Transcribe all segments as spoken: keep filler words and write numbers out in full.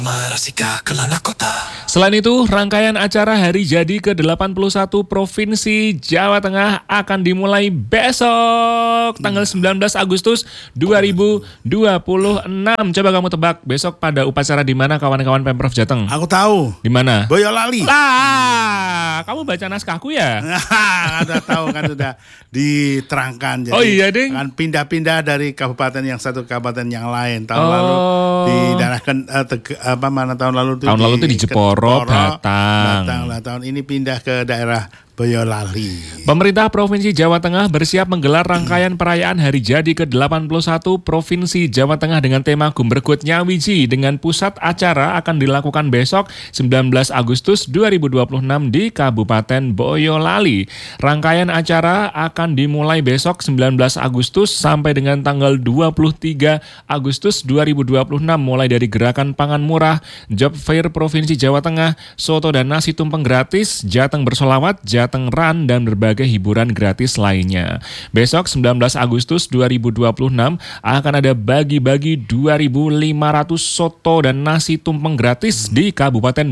Marasika Kelana Kota. Selain itu, rangkaian acara Hari Jadi ke delapan puluh satu Provinsi Jawa Tengah akan dimulai besok, tanggal sembilan belas Agustus dua ribu dua puluh enam. Coba kamu tebak besok pada upacara di mana kawan-kawan Pemprov Jateng? Aku tahu. Di mana? Boyolali. Lah, kamu baca naskahku ya? Ada tahu kan sudah diterangkan. Jadi Oh iya, Ding. Kan pindah-pindah dari kabupaten yang satu ke kabupaten yang lain. Tahun Oh. lalu didarahkan uh, tege, apa mana tahun lalu itu Tahun lalu itu di Jeporo, Batang. Batang lah. Tahun ini pindah ke daerah Boyolali. Pemerintah Provinsi Jawa Tengah bersiap menggelar rangkaian perayaan Hari Jadi ke delapan puluh satu Provinsi Jawa Tengah dengan tema Gumberkut Nyawiji, dengan pusat acara akan dilakukan besok sembilan belas Agustus dua ribu dua puluh enam di Kabupaten Boyolali. Rangkaian acara akan dimulai besok sembilan belas Agustus sampai dengan tanggal dua puluh tiga Agustus dua ribu dua puluh enam, mulai dari gerakan pangan murah, Job Fair Provinsi Jawa Tengah, soto dan nasi tumpeng gratis, Jateng bersolawat, Jateng Run, dan berbagai hiburan gratis lainnya. Besok sembilan belas Agustus dua ribu dua puluh enam akan ada bagi-bagi dua ribu lima ratus soto dan nasi tumpeng gratis di Kabupaten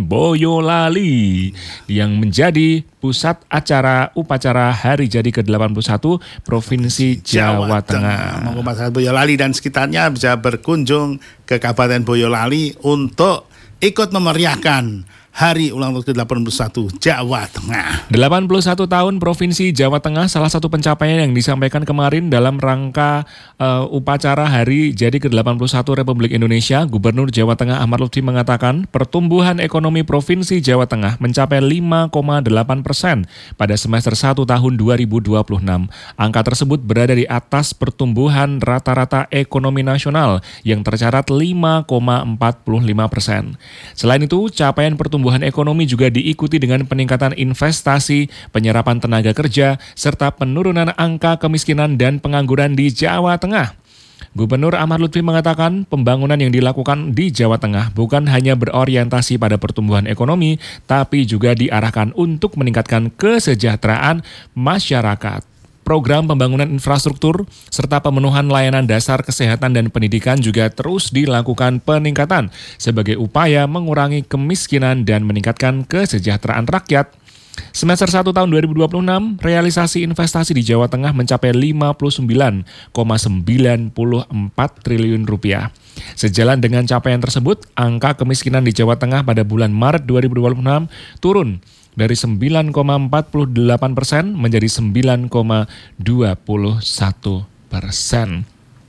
Boyolali yang menjadi pusat acara upacara Hari Jadi ke delapan puluh satu Provinsi Jawa, Jawa Tengah. Mau ke masyarakat Boyolali dan sekitarnya bisa berkunjung ke Kabupaten Boyolali untuk ikut memeriahkan Hari ulang tahun ke delapan puluh satu Jawa Tengah. delapan puluh satu tahun Provinsi Jawa Tengah, salah satu pencapaian yang disampaikan kemarin dalam rangka uh, upacara Hari Jadi ke delapan puluh satu Republik Indonesia. Gubernur Jawa Tengah Ahmad Lutfi mengatakan pertumbuhan ekonomi Provinsi Jawa Tengah mencapai lima koma delapan persen pada semester satu tahun dua ribu dua puluh enam. Angka tersebut berada di atas pertumbuhan rata-rata ekonomi nasional yang tercatat lima koma empat puluh lima persen. Selain itu, capaian pertumbuhan ekonomi juga diikuti dengan peningkatan investasi, penyerapan tenaga kerja, serta penurunan angka kemiskinan dan pengangguran di Jawa Tengah. Gubernur Ahmad Lutfi mengatakan pembangunan yang dilakukan di Jawa Tengah bukan hanya berorientasi pada pertumbuhan ekonomi, tapi juga diarahkan untuk meningkatkan kesejahteraan masyarakat. Program pembangunan infrastruktur serta pemenuhan layanan dasar kesehatan dan pendidikan juga terus dilakukan peningkatan sebagai upaya mengurangi kemiskinan dan meningkatkan kesejahteraan rakyat. Semester satu tahun dua ribu dua puluh enam, realisasi investasi di Jawa Tengah mencapai lima puluh sembilan koma sembilan empat triliun rupiah. Sejalan dengan capaian tersebut, angka kemiskinan di Jawa Tengah pada bulan Maret dua ribu dua puluh enam turun dari sembilan koma empat delapan persen menjadi sembilan koma dua satu persen.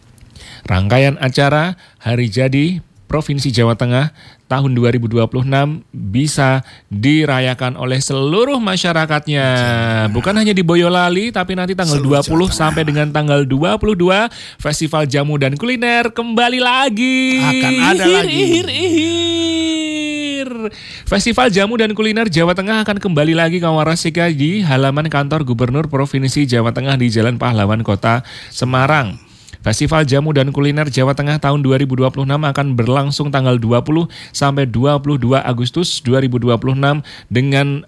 Rangkaian acara Hari Jadi Provinsi Jawa Tengah tahun dua ribu dua puluh enam bisa dirayakan oleh seluruh masyarakatnya. Bukan hanya di Boyolali, tapi nanti tanggal dua puluh sampai dengan tanggal dua puluh dua Festival Jamu dan Kuliner kembali lagi. Akan ada ihir, lagi. Ihir, ihir. Festival Jamu dan Kuliner Jawa Tengah akan kembali lagi kawan Rasika di halaman kantor Gubernur Provinsi Jawa Tengah di Jalan Pahlawan Kota Semarang. Festival Jamu dan Kuliner Jawa Tengah tahun dua ribu dua puluh enam akan berlangsung tanggal dua puluh sampai dua puluh dua Agustus dua ribu dua puluh enam dengan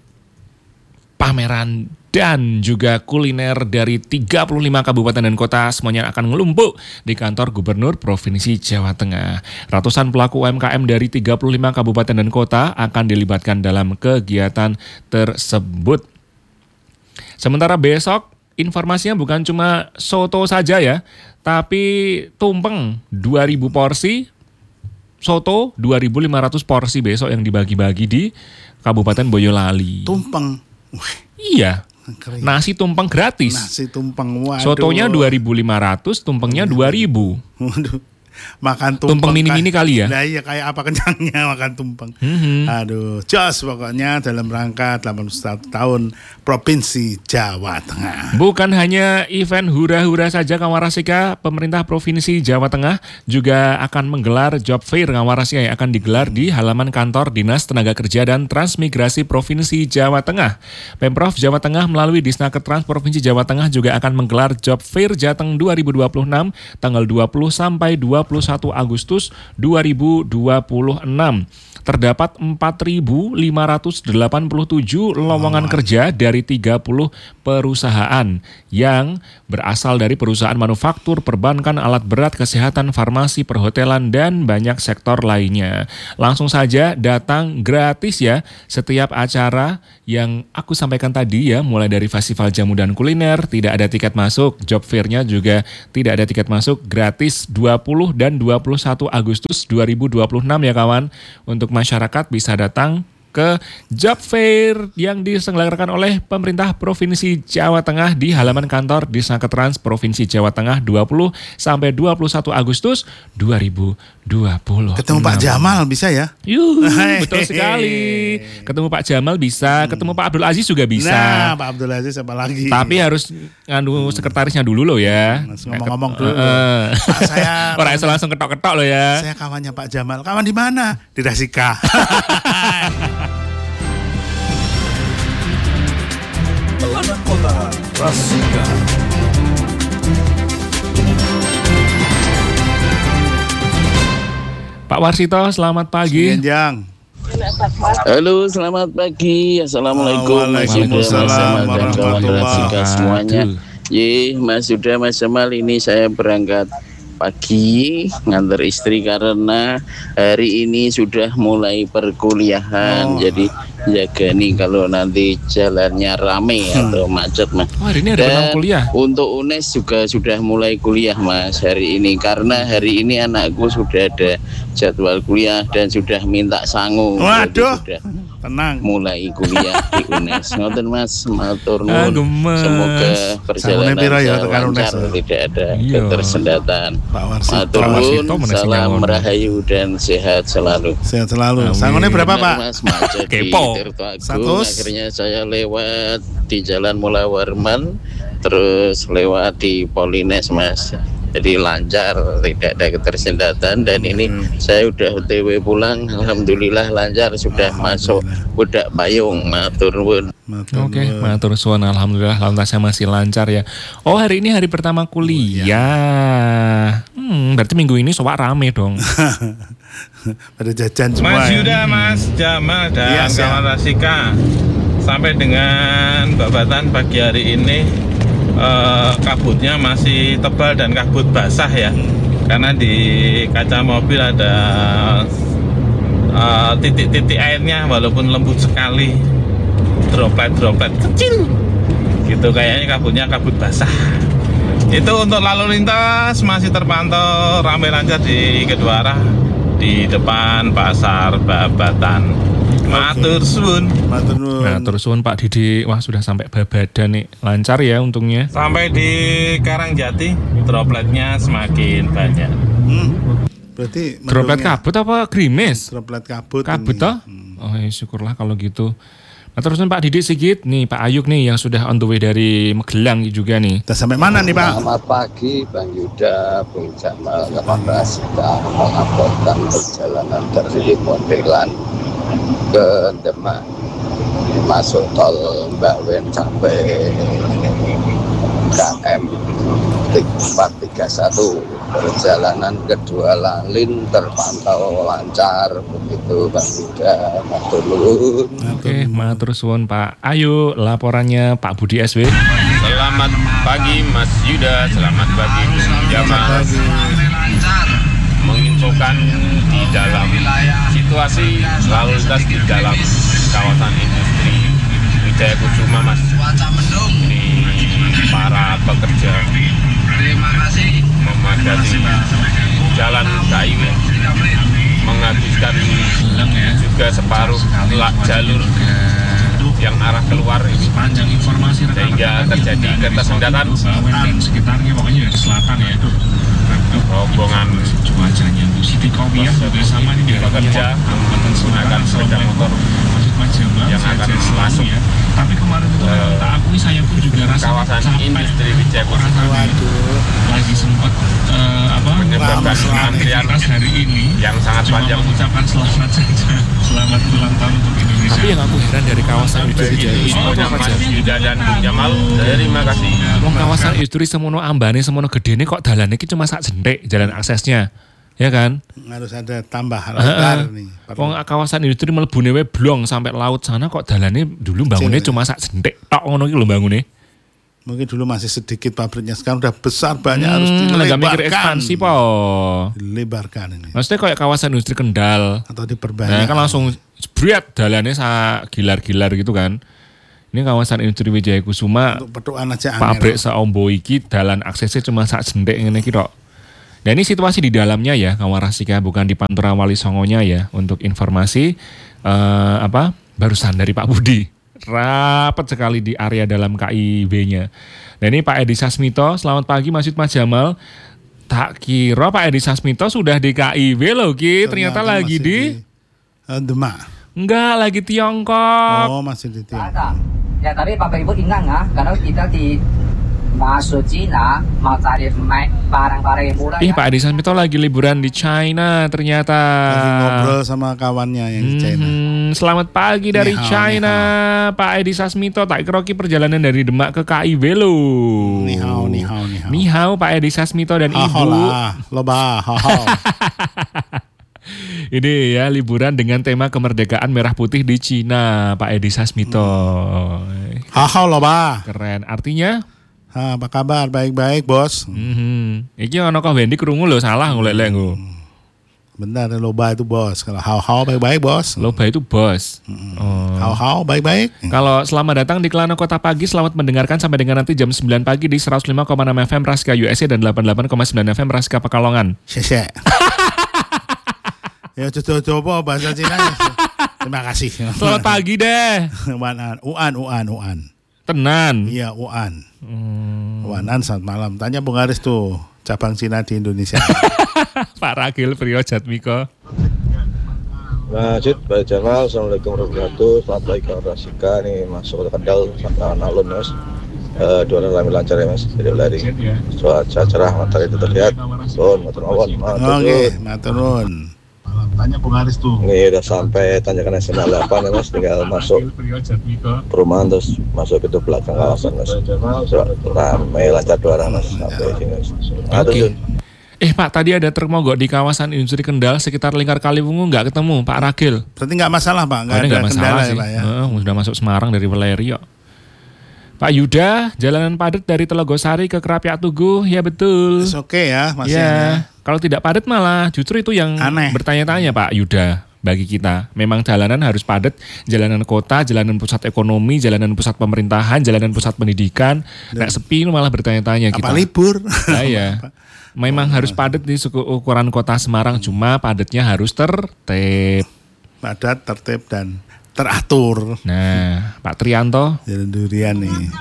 pameran dan juga kuliner dari tiga puluh lima kabupaten dan kota, semuanya akan ngelumpuk di kantor Gubernur Provinsi Jawa Tengah. Ratusan pelaku U M K M dari tiga puluh lima kabupaten dan kota akan dilibatkan dalam kegiatan tersebut. Sementara besok informasinya bukan cuma soto saja ya, tapi tumpeng dua ribu porsi, soto dua ribu lima ratus porsi besok yang dibagi-bagi di Kabupaten Boyolali. Tumpeng. Iya. Keren. Nasi tumpeng gratis. Nasi tumpeng. Waduh. Sotonya dua ribu lima ratus, tumpengnya dua ribu. Waduh. Makan tumpeng. Tumpeng mini-mini kali ya? Nah iya, kayak apa kenyangnya makan tumpeng. Mm-hmm. Aduh, jos pokoknya dalam rangka delapan puluh satu tahun Provinsi Jawa Tengah. Bukan hanya event hura-hura saja kawan Rasika, pemerintah Provinsi Jawa Tengah juga akan menggelar Job Fair kawan Rasika yang akan digelar di halaman kantor Dinas Tenaga Kerja dan Transmigrasi Provinsi Jawa Tengah. Pemprov Jawa Tengah melalui Disnaker Trans Provinsi Jawa Tengah juga akan menggelar Job Fair Jateng dua ribu dua puluh enam tanggal dua puluh sampai dua puluh satu Agustus dua ribu dua puluh enam. terdapat empat ribu lima ratus delapan puluh tujuh lowongan kerja dari tiga puluh perusahaan yang berasal dari perusahaan manufaktur, perbankan, alat berat, kesehatan, farmasi, perhotelan, dan banyak sektor lainnya. Langsung saja datang gratis ya setiap acara yang aku sampaikan tadi ya, mulai dari festival jamu dan kuliner, tidak ada tiket masuk, job fair-nya juga tidak ada tiket masuk, gratis dua puluh dan dua puluh satu Agustus dua ribu dua puluh enam ya kawan. Untuk masyarakat bisa datang ke job fair yang diselenggarakan oleh pemerintah Provinsi Jawa Tengah di halaman kantor Disnakertrans Provinsi Jawa Tengah dua puluh sampai dua puluh satu Agustus dua ribu dua puluh. Ketemu Pak Jamal bisa ya? Yuh, betul sekali. Ketemu Pak Jamal bisa, ketemu Pak Abdul Aziz juga bisa. Nah, Pak Abdul Aziz apa lagi? Tapi harus nganu sekretarisnya dulu loh ya. Ngomong-ngomong dulu. Uh, Pak, saya orang itu langsung ketok-ketok loh ya. Saya kawannya Pak Jamal. Kawan di mana? Di Rasika. Pelana Kota Rasika. Pak Warsito, selamat pagi. Genjang. Halo, selamat pagi. Assalamualaikum Mas Yuda, Mas Jamal dan kawan Rasika semuanya. Ye, Mas Yuda, Mas Jamal, ini saya berangkat pagi ngantar istri karena hari ini sudah mulai perkuliahan. Oh. Jadi jaga nih kalau nanti jalannya rame hmm. atau macet Mas. Oh, hari ini ada Dan kuliah. Untuk U N E S juga sudah mulai kuliah Mas hari ini, karena hari ini anakku sudah ada jadwal kuliah dan sudah minta sangu. Waduh, sudah tenang. Mulai kuliah di U N E S. Ngoten Mas, matur Ah, nuwun. gemes. Semoga perjalanan piro ya, saya tekan U N E S. lancar, tidak ada Iya. ketersendatan. Pak Warsito. Matur Pak Warsito nuwun, mana salam sinyawan. rahayu dan sehat selalu. Sehat selalu. Amin. Sangonnya berapa Benar, Pak? Mas, macet di Kepo. Tirto Agung. Satu. Akhirnya saya lewat di Jalan Mula Warman, terus lewat di Polines Mas. Jadi lancar, tidak ada ketersendatan, dan ini Hmm. saya udah O T W pulang, alhamdulillah lancar, sudah masuk Budak Payung. Matur nuwun. Oke, matur suwun, alhamdulillah lantasnya masih lancar ya. Oh, hari ini hari pertama kuliah. Hmm, berarti minggu ini sobat rame dong. Pada jajan semua. Mas ya. Yuda, Mas Jamal dan Iya, siap. kawan Rasika, sampai dengan babatan pagi hari ini eh, kabutnya masih tebal dan kabut basah ya, karena di kaca mobil ada eh, titik-titik airnya walaupun lembut sekali, droplet-droplet kecil gitu, kayaknya kabutnya kabut basah. Itu untuk lalu lintas masih terpantau ramai lancar di kedua arah di depan pasar Babatan. Matur suwun. Matur nuwun. Nah, terus suwun Pak Didi, wah sudah sampai Babadan nih, lancar ya untungnya. Sampai di Karangjati, dropletnya semakin banyak. Hmm. Berarti Droplet mendungnya- kabut apa gerimis? Droplet kabut. Kabut ini. toh? Oh, ya, syukurlah kalau gitu. Nah, terus Pak Didi Sigit nih, Pak Ayuk nih yang sudah on the way dari Magelang juga nih. Kita sampai mana nih Pak? Selamat pagi Bang Yuda, Bung Jamal, kawan Rasika, melaporkan perjalanan dari Pontilan ke Demak, masuk tol Mbak Wen sampai K M empat tiga satu. Perjalanan kedua Lalin terpantau lancar, begitu Bang Yuda. Matur nuwun. Oke, matur suwun Pak Ayu, laporannya Pak Budi S W. Selamat pagi Mas Yuda, selamat pagi Bung Jamal. Menginfokan di dalam situasi lalu lintas di dalam kawasan industri Wijaya Kusuma Mas. Ini para pekerja memadati jalan K I W, menghabiskan juga separuh la- jalur yang arah keluar ini, sehingga terjadi ketersendatan. Sekitarnya pokoknya dari selatan ya itu Rombongan cuacanya Bu Siti Kopiah juga sama nih di pekerja menggunakan sepeda motor yang akan masuk ya. Tapi kemarin itu eh, tak akui saya pun juga rasa kawasan capek. industri Wijaya Kusuma, Waduh. Lagi sempat eh, apa menyebabkan antrian aktivitas hari ini yang sangat cuma panjang. mengucapkan selamat saja, selamat ulang tahun untuk Indonesia. Tapi yang aku heran dari kawasan industri Jaya Kusuma Infonya apa Mas aja? Yuda dan Bung Jamal, terima kasih. Wong kawasan industri semono ambane semono gedene kok dalane iki cuma sak jentik jalan aksesnya. Ya kan? Harus ada tambah lebar nih. Wong kawasan industri melebune we blong sampai laut sana kok dalane dulu bangunnya Kecil, cuma sak jentik tok ngono iki lho bangune. Mungkin dulu masih sedikit pabriknya, sekarang udah besar banyak Hmm, harus nggak mikir dilebarkan. ekspansi po. Dilebarkan ini. Maksudnya kayak kawasan industri Kendal. Atau Nah diperbanyak. kan langsung jebret dalannya sa gilar-gilar gitu kan. Ini kawasan industri Wijaya Kusuma. Untuk petukan aja angel. Pabrik saombo iki dalan aksesnya cuma sak jentik ngene iki tok. Dan ini situasi di dalamnya ya, kawan Rasika, bukan di Pantura Wali Songonya ya. Untuk informasi eh, apa barusan dari Pak Budi, rapat sekali di area dalam K I B-nya. Dan ini Pak Edi Sasmito, selamat pagi Mas Yud, Mas Jamal. Tak kira Pak Edi Sasmito sudah di K I B loh Ki, ternyata, ternyata lagi di, di uh, Demak. Enggak, lagi Tiongkok. Oh, masih di Tiongkok. Ya tapi Bapak Ibu ingat nggak, kalau kita di masuk Cina mau cari barang-barang yang murah. Ih, ya? Pak Edi Sasmito lagi liburan di China ternyata. Lagi ngobrol sama kawannya yang di China. Hmm, selamat pagi dari Ni hao, China, Pak Edi Sasmito. Tak kira ki perjalanan dari Demak ke K I B lo. Ni hao, ni hao, ni hao. Ni hao, Pak Edi Sasmito dan Hao Ibu. lah, loba, hao hao. Ini ya liburan dengan tema kemerdekaan merah putih di Cina, Pak Edi Sasmito. Hao hao loba. Keren. Artinya? Ha, apa kabar? Baik-baik, Bos. Hmm. Iki ono kok Wendy krungu lho, salah golek-lek nggo. Benar, loba itu bos. Kalau hao hao baik-baik, Bos. Loba itu bos. Oh. Hao hao baik-baik. Kalau selamat datang di Kelana Kota Pagi, selamat mendengarkan sampai dengan nanti jam sembilan pagi di seratus lima koma enam F M Raska U S A dan delapan puluh delapan koma sembilan F M Raska Pekalongan. Syek. Ya coba-coba bahasa Cina. Terima kasih. Selamat pagi deh. Uan, uan, uan, uan. Tenan. Iya, uan. Hmm. Uanan saat malam. Tanya Bung Haris tuh, cabang Cina di Indonesia. Pak Ragil Priyo Jatmiko. Masjid, Pak Jamal, Assalamualaikum warahmatullahi wabarakatuh. Selamat pagi kawan Rasika, nih masuk ke Kendal sama alun mas. Uh, dua orang kami lancar ya mas, jadi lari. Cuaca cerah, matahari itu terlihat. Sun, matur nuwun, matur Oke, matur nuwun. Tanya Bung Haris tuh. Ini udah sampai tanjakan S M delapan ya mas, tinggal masuk perumahan terus masuk pintu belakang kawasan mas. So, ramai lancar dua orang mas sampai sini mas. Matur Oke. nuwun. Eh Pak, tadi ada truk mogok di kawasan industri Kendal sekitar Lingkar Kaliwungu, nggak ketemu Pak Ragil. Berarti nggak masalah Pak, nggak Oh, ini ada nggak masalah kendala sih. ya Pak ya. Eh, sudah masuk Semarang dari Valerio. Pak Yuda, jalanan padat dari Telogosari ke Kerapiak Tugu, ya betul. It's oke ya, masih Ya, ya. kalau tidak padat malah justru itu yang Aneh. bertanya-tanya Pak Yuda bagi kita. Memang jalanan harus padat, jalanan kota, jalanan pusat ekonomi, jalanan pusat pemerintahan, jalanan pusat pendidikan. Nek sepi malah bertanya-tanya kita. Apa libur? Nah, ya. Memang harus padat di suku- ukuran kota Semarang, cuma padatnya harus tertib. Padat, tertib dan teratur. Nah, Pak Trianto. Jalan durian nih.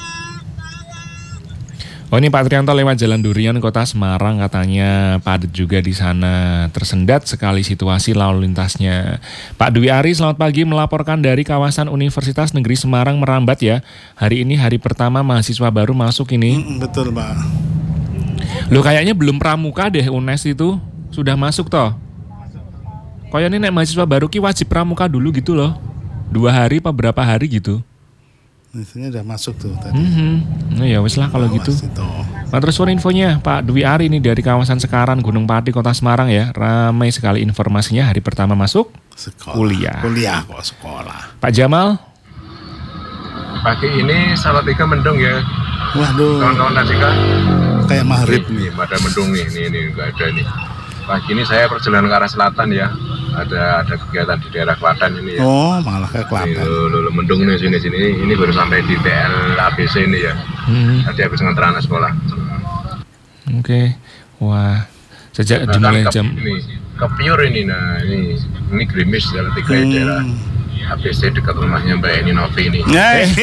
Oh ini Pak Trianto lewat Jalan Durian Kota Semarang katanya padat juga di sana. Tersendat sekali situasi lalu lintasnya. Pak Dwi Ari selamat pagi melaporkan dari kawasan Universitas Negeri Semarang Merambat ya. Hari ini hari pertama mahasiswa baru masuk ini. Mm, betul Pak. Loh kayaknya belum pramuka deh U N E S itu. Sudah masuk toh. Kayaknya nek mahasiswa baru ki wajib pramuka dulu gitu loh. Dua hari apa berapa hari gitu. Misalnya udah masuk tuh tadi. Mhm. Nah ya wis lah kalau gitu. Nah, terus suara infonya Pak Dwi Ari ini dari kawasan Sekaran Gunung Pati Kota Semarang ya. Ramai sekali informasinya hari pertama masuk Sekolah. kuliah. Kuliah kok sekolah. Pak Jamal. Pagi ini Salatiga mendung ya. Waduh, Kawan-kawan Rasika. kayak maghrib nih. Nih, pada mendung nih, nih, nih, nggak ada nih. Pagi ini saya perjalanan ke arah selatan ya. Ada ada kegiatan di daerah Klaten ini ya. Oh, malah kayak Ini Klaten. lo, lo, lo, mendung nih sini sini. Ini baru sampai di T L A B C ini ya. Hmm, Tadi habis nganter anak sekolah. Oke. Wah. Sejak Nah, dimulai ke- jam ini ke Pure ini nah ini ini gerimis dalam tiga Hmm. daerah A B C dekat rumahnya Mbak Eni Novi ini. Hey.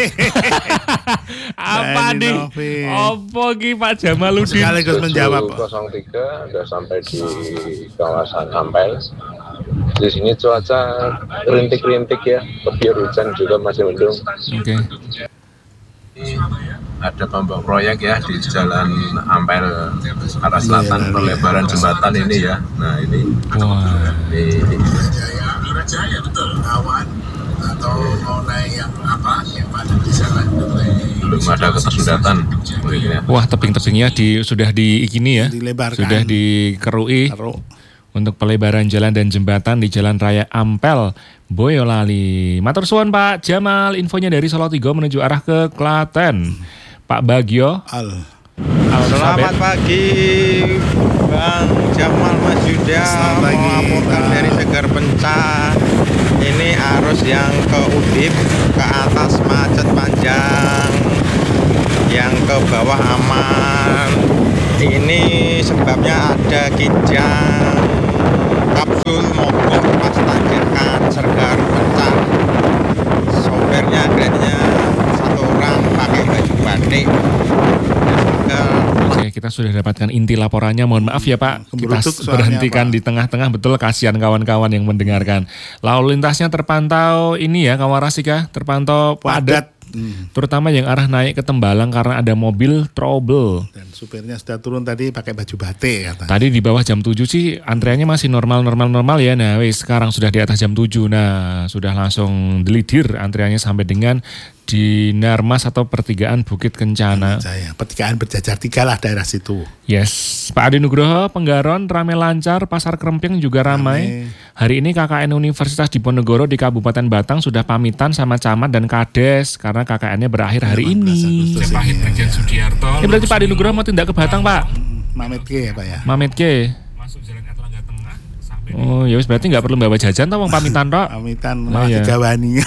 apa Mbak nih? Novi. Apa ki Pak Jamaludin? Sekaligus menjawab. nol tiga sudah sampai di kawasan Ampel. Di sini cuaca rintik-rintik ya, lebih hujan juga masih mendung. Oke. Ada pembangun proyek ya di Jalan Ampel arah selatan perlebaran jembatan ini ya. Nah ini Wah. ini, ini. Belum ada ketersendatan begini ya. Wah, tebing-tebingnya di sudah di gini ya. Dilebarkan. Sudah dikerui. Taruh. untuk pelebaran jalan dan jembatan di Jalan Raya Ampel, Boyolali. Matur suwun Pak Jamal, infonya dari Solo Tigo menuju arah ke Klaten. Pak Bagio. Al. Selamat pagi Bang Jamal, Mas Yuda, melaporkan dari Segar Pencah. Ini arus yang ke Udip ke atas macet panjang, yang ke bawah aman. Ini sebabnya ada kijang kapsul mogok pas tanjakan Segar Pencah. Sopirnya kayaknya satu orang pakai baju batik. Oke, kita sudah dapatkan inti laporannya. Mohon maaf ya Pak, kita berhentikan di tengah-tengah. Betul, kasihan kawan-kawan yang mendengarkan. Lalu lintasnya terpantau ini ya kawan Rasika, terpantau padat. Hmm. Terutama yang arah naik ke Tembalang karena ada mobil trouble. Dan supirnya sudah turun tadi pakai baju batik katanya. Tadi di bawah jam tujuh sih antreannya masih normal-normal-normal ya. Nah wis sekarang sudah di atas jam tujuh. Nah sudah langsung delidir antreannya sampai dengan di Narmas atau pertigaan Bukit Kencana. Saya, pertigaan berjajar tiga lah daerah situ. Yes, Pak Adi Nugroho, Penggaron ramai lancar, Pasar Kremping juga ramai. Hari ini K K N Universitas Diponegoro di Kabupaten Batang sudah pamitan sama camat dan kades karena K K N-nya berakhir hari ini. Pahit Brigjen Sudiarto. Ini berarti Pak Adi Nugroho mau tindak ke Batang Pak? Mamet ke ya Pak ya? Mamet ke. Masuk Jalan Erlangga Tengah sampai Oh, ya wis berarti nggak perlu bawa jajan tau wong pamitan tok. Pamitan Nah, malah ya. digawani.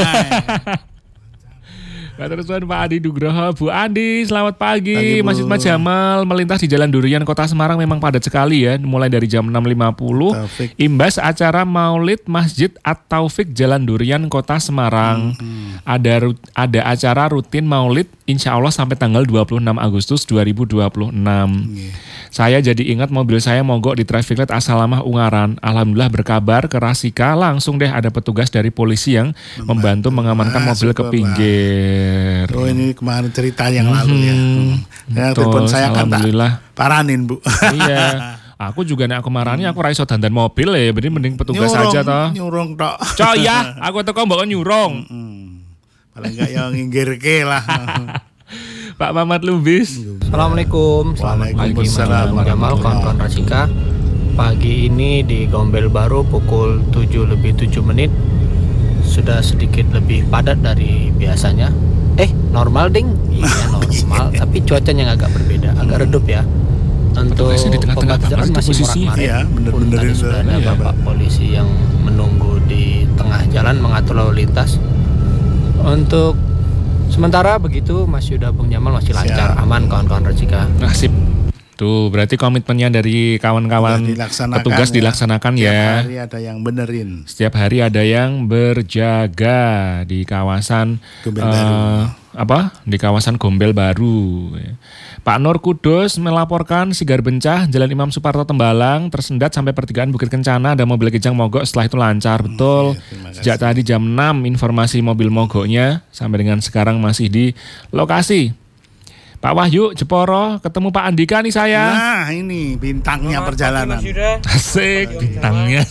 Terus Pak Adi Nugroho, Bu Andi, selamat pagi. Pagi, Bu. Masjid Mas Jamal melintas di Jalan Durian Kota Semarang memang padat sekali ya, mulai dari jam enam lima puluh. Taufik. Imbas acara Maulid Masjid At-Taufik Jalan Durian Kota Semarang. Hmm. Ada ru- ada acara rutin Maulid insya Allah sampai tanggal dua puluh enam Agustus dua ribu dua puluh enam. Yeah. Saya jadi ingat mobil saya mogok di traffic light Asalamah Ungaran. Alhamdulillah berkabar ke Rasika, langsung deh ada petugas dari polisi yang membantu, mengamankan Ah, mobil ke syukurlah. pinggir. Oh ini kemarin cerita yang lalu ya. Hmm. Ya, betul, telepon saya kan tak alhamdulillah. paranin Bu. Iya. Aku juga nek aku marani aku ra iso dandan mobil ya, berarti mending petugas Nyurung, aja toh. Nyurung tok. Coy ya, aku teko mbok nyurung. Hmm. Paling enggak yang nginggirke lah. Pak Mamat Lubis. Assalamualaikum, selamat pagi Mas Waalaikumsalam Jamal, kawan-kawan Rasika. Pagi ini di Gombel Baru pukul tujuh lebih tujuh menit sudah sedikit lebih padat dari biasanya. Eh, normal ding? Iya normal, tapi cuacanya agak berbeda, agak redup ya. Untuk Petugasnya di tengah-tengah pembatas jalan banget masih posisinya. morak-marik. Iya, Pun bener-benerin tadi sudah ada iya, bapak polisi yang menunggu di tengah jalan mengatur lalu lintas. Untuk sementara begitu Mas Yuda Bung Jamal masih lancar, Siap. aman kawan-kawan Rasika. Nasib. Tuh, berarti komitmennya dari kawan-kawan Sudah dilaksanakan petugas ya. dilaksanakan Tiap ya. hari ada yang benerin. Setiap hari ada yang berjaga di kawasan Gombel eh, Baru. apa? Di kawasan Gombel Baru. Pak Nur Kudus melaporkan Sigar Bencah, Jalan Imam Suparto Tembalang tersendat sampai pertigaan Bukit Kencana, ada mobil kijang mogok, setelah itu lancar. Betul. iya, terima kasih. Sejak tadi jam enam informasi mobil mogoknya sampai dengan sekarang masih di lokasi. Pak Wahyu Jeporo ketemu Pak Andika nih saya. Nah ini bintangnya perjalanan. Asik bintangnya.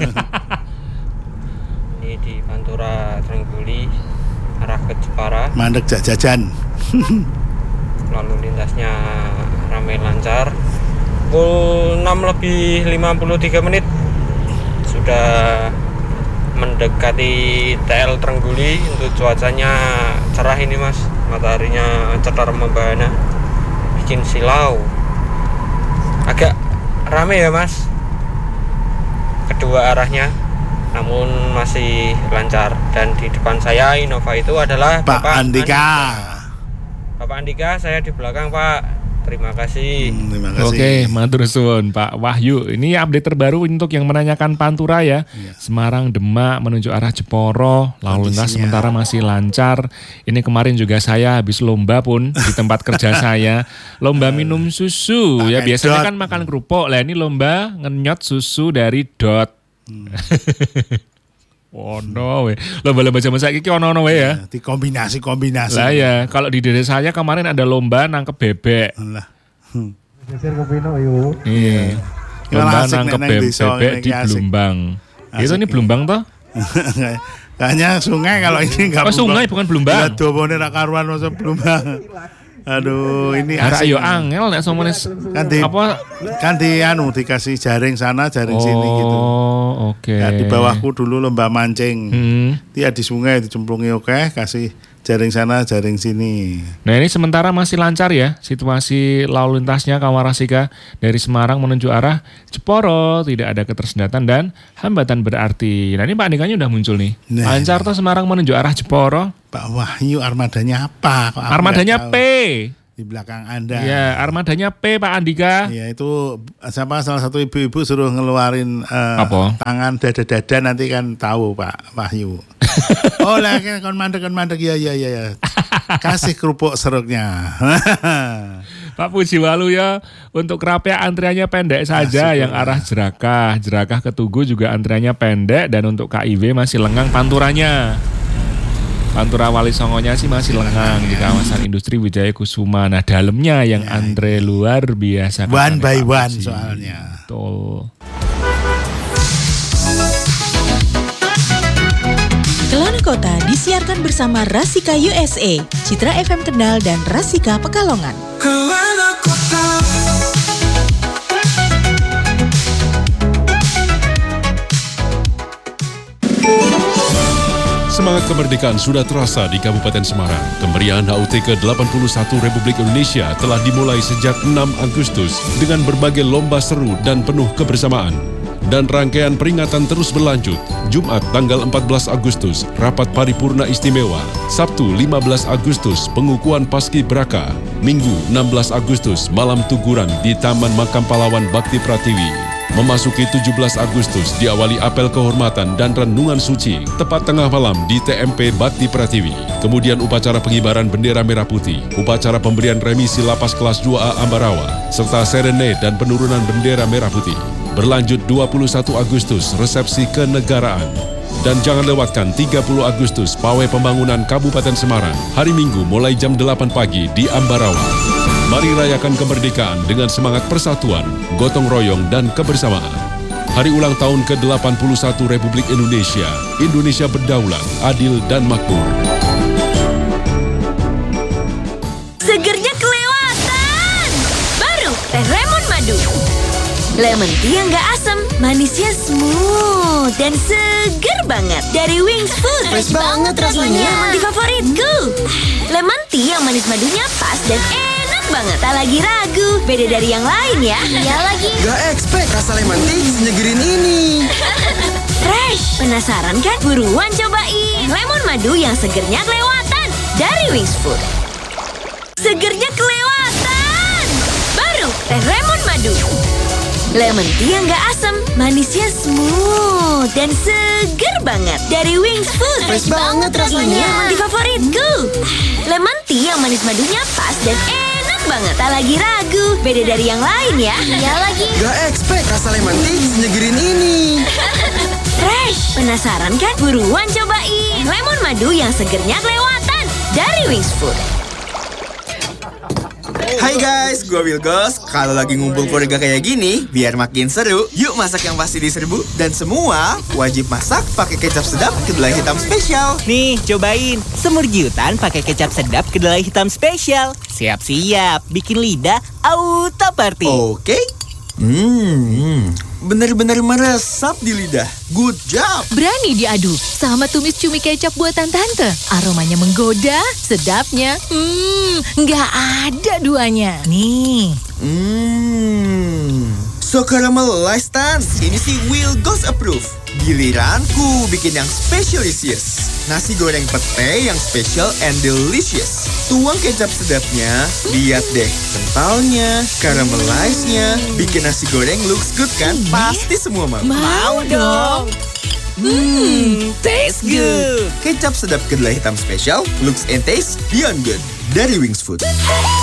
Ini di Pantura Trengguli arah ke Jepara, Mandek jajan. lalu lintasnya ramai lancar. Pukul enam lebih lima puluh tiga menit sudah mendekati T L Trengguli. Untuk cuacanya cerah ini Mas, mataharinya cetar membahana, bikin silau. Agak rame ya Mas, kedua arahnya, namun masih lancar. Dan di depan saya Innova itu adalah Pak Bapak Andika. Bapak Andika, saya di belakang Pak. Terima kasih. Hmm, terima kasih. Oke, matur suwun Pak Wahyu. Ini update terbaru untuk yang menanyakan Pantura ya. Iya. Semarang Demak menuju arah Jeporo, lalu lintas Kondisinya. sementara masih lancar. Ini kemarin juga saya habis lomba pun di tempat kerja saya. Lomba minum susu ya, pakai biasanya dot. kan makan kerupuk. Lah ini lomba ngenyot susu dari dot. Hmm. Ono we. Lomba-lomba zaman saiki ki ono-ono we ya. Di kombinasi-kombinasi. Lah ya, kalau di desa saya kemarin ada lomba nangkep bebek. Lah. Iya. Lomba Asik nangkep nek nang bebek desa, ini di asik. Blumbang. Itu Asik ini ya. Blumbang toh? Kayaknya sungai kalau ini enggak. Oh, sungai bukan Blumbang. Ya dobone ra karuan masa Blumbang. Aduh, ini Arek asik. yo angel nek somones Kan di apa kan di anu dikasih jaring sana, jaring oh, sini gitu. oke. Ya, di bawahku dulu lomba mancing. Hmm. Dia di sungai dicemplungi oke, kasih jaring sana, jaring sini. Nah ini sementara masih lancar ya situasi lalu lintasnya Kawarasika dari Semarang menuju arah Jeporo, tidak ada ketersendatan dan hambatan berarti. Nah ini Pak Andikanya udah muncul nih. Nah. Lancar toh Semarang menuju arah Jeporo. Pak Wahyu armadanya apa? Kok aku Armadanya nggak P. tahu? Di belakang Anda. Ya, armadanya P Pak Andika. Ya itu siapa salah satu ibu-ibu suruh ngeluarin uh, Apa? tangan dada-dada nanti kan tahu Pak Wahyu. Oh lah kan kon mandek kon mandek ya ya ya ya. Kasih kerupuk seruknya. Pak Pujiwalu ya, untuk Krapia antriannya pendek saja, Asik, yang lah. arah Jerakah, Jerakah ke Tugu juga antriannya pendek, dan untuk K I W masih lengang panturanya. Pantura Wali Songonya sih masih lengang di kawasan industri Wijaya Kusuma. Nah dalamnya yang Ya, antre luar biasa. One katanya by Pak one Puji. soalnya. Betul. Kelana Kota disiarkan bersama Rasika U S A, Citra F M Kendal dan Rasika Pekalongan. Kelana Kota. Semangat kemerdekaan sudah terasa di Kabupaten Semarang. Kemeriahan H U T ke delapan puluh satu Republik Indonesia telah dimulai sejak enam Agustus dengan berbagai lomba seru dan penuh kebersamaan. Dan rangkaian peringatan terus berlanjut. Jumat tanggal empat belas Agustus, Rapat Paripurna Istimewa. Sabtu lima belas Agustus, Pengukuhan Paskibraka. Minggu enam belas Agustus, Malam Tuguran di Taman Makam Pahlawan Bakti Pratiwi. Memasuki tujuh belas Agustus diawali apel kehormatan dan renungan suci tepat tengah malam di T M P Bakti Pratiwi. Kemudian upacara pengibaran bendera merah putih, upacara pemberian remisi lapas kelas dua A Ambarawa, serta serenade dan penurunan bendera merah putih. Berlanjut dua puluh satu Agustus resepsi kenegaraan. Dan jangan lewatkan tiga puluh Agustus Pawai Pembangunan Kabupaten Semarang, hari Minggu mulai jam delapan pagi di Ambarawa. Mari rayakan kemerdekaan dengan semangat persatuan, gotong royong, dan kebersamaan. Hari ulang tahun ke delapan puluh satu Republik Indonesia. Indonesia berdaulat, adil, dan makmur. Segernya kelewatan. Baru teh lemon madu. Lemon tea yang gak asam, manisnya smooth dan seger banget. Dari Wings Food. Fresh banget rasanya. Ini lemon tea favoritku. Lemon tea yang manis madunya pas dan enak banget. Tak lagi ragu, beda dari yang lain ya. Iya lagi. Gak expect rasa lemon tea segerin ini. Fresh. Penasaran kan? Buruan cobain. Lemon madu yang segernya kelewatan. Dari Wings Food. Segernya kelewatan. Baru teh lemon madu. Lemon tea yang gak asam, manisnya smooth dan seger banget. Dari Wings Food. Fresh banget rasanya. Ini lemon tea favoritku. Lemon tea yang manis madunya pas dan enak banget. Tak lagi ragu, beda dari yang lain ya. Iya lagi. Gak expect rasa lemon tea segerin ini. Fresh. Penasaran kan? Buruan cobain. Lemon madu yang segernya kelewatan. Dari Wings Food. Hai guys, gue Wilgos. Kalau lagi ngumpul keluarga kayak gini, biar makin seru, yuk masak yang pasti diserbu. Dan semua wajib masak pakai kecap sedap kedelai hitam spesial. Nih, cobain semur giutan pakai kecap sedap kedelai hitam spesial. Siap-siap, bikin lidah auto party. Oke. Hmm, bener-bener meresap di lidah. Good job. Berani diadu sama tumis cumi kecap buatan tante. Aromanya menggoda, sedapnya, hmm, nggak ada duanya. Nih. Hmm, so caramelized Tan. Ini sih Will Goes Approve. Giliranku bikin yang specialisius. Nasi goreng pete yang special and delicious. Tuang kecap sedapnya, lihat deh kentalnya, caramelized-nya. Bikin nasi goreng looks good kan? Pasti semua mau. Mau dong. Hmm, taste good. Kecap sedap kedelai hitam spesial, looks and taste beyond good. Dari Wings Food.